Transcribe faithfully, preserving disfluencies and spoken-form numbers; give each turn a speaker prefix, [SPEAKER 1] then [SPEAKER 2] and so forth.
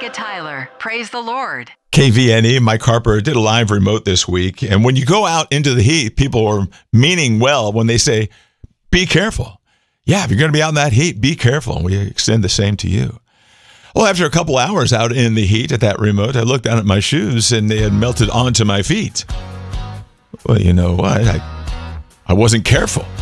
[SPEAKER 1] Micah Tyler. Praise the Lord.
[SPEAKER 2] K V N E, Mike Harper, did a live remote this week. And when you go out into the heat, people are meaning well when they say, be careful. Yeah, if you're going to be out in that heat, be careful. And we extend the same to you. Well, after a couple hours out in the heat at that remote, I looked down at my shoes and they had melted onto my feet. Well, you know what? I, I wasn't careful.